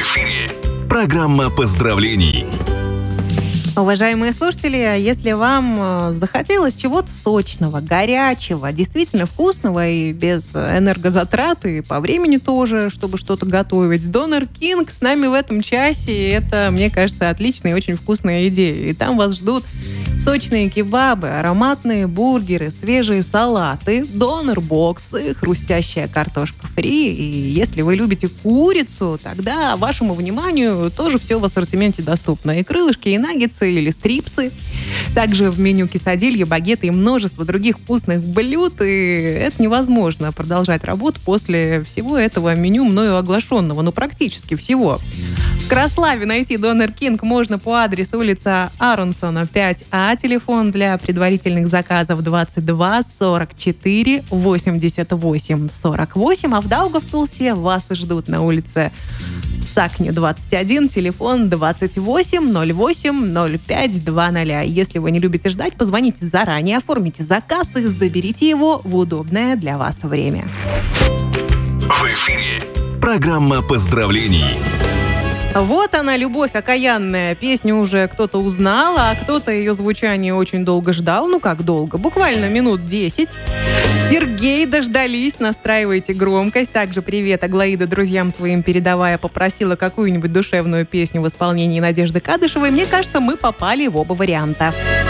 эфире программа поздравлений. Уважаемые слушатели, если вам захотелось чего-то сочного, горячего, действительно вкусного и без энергозатрат, и по времени тоже, чтобы что-то готовить, Doner King с нами в этом часе. Это, мне кажется, отличная и очень вкусная идея. И там вас ждут сочные кебабы, ароматные бургеры, свежие салаты, донер-боксы, хрустящая картошка фри. И если вы любите курицу, тогда вашему вниманию тоже все в ассортименте доступно. И крылышки, и наггетсы, или стрипсы. Также в меню кесадилья, багеты и множество других вкусных блюд. И это невозможно продолжать работу после всего этого меню мною оглашенного. Ну, практически всего. В Краславе найти Doner King можно по адресу улица Аронсона, 5А. Телефон для предварительных заказов 22 44 88 48. А в Даугавпилсе вас ждут на улице Сакни, 21, телефон 28 08 05 20. Если вы не любите ждать, позвоните заранее, оформите заказ и заберите его в удобное для вас время. В эфире программа поздравлений. Вот она, любовь окаянная. Песню уже кто-то узнал, а кто-то ее звучание очень долго ждал. Ну как долго? Буквально минут 10. Сергей, дождались, настраивайте громкость. Также привет Аглаида друзьям своим передавая, попросила какую-нибудь душевную песню в исполнении Надежды Кадышевой. Мне кажется, мы попали в оба варианта.